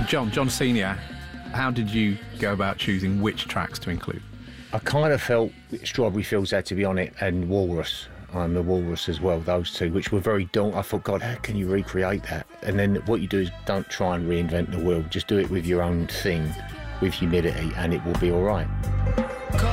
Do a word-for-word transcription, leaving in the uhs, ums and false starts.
John, John Senior, how did you go about choosing which tracks to include? I kind of felt Strawberry Fields had to be on it, and Walrus. Um, the Walrus as well, those two, which were very daunting. I thought, God, how can you recreate that? And then what you do is don't try and reinvent the wheel. Just do it with your own thing, with humility, and it will be all right.